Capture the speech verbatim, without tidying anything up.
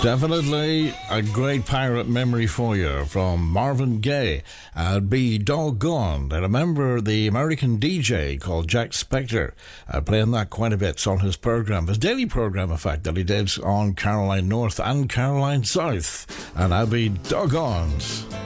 Definitely a great pirate memory for you from Marvin Gaye. I'd be doggone. I remember the American D J called Jack Spector uh, playing that quite a bit on his program, his daily program, in fact, that he did on Caroline North and Caroline South. And I'd be doggone.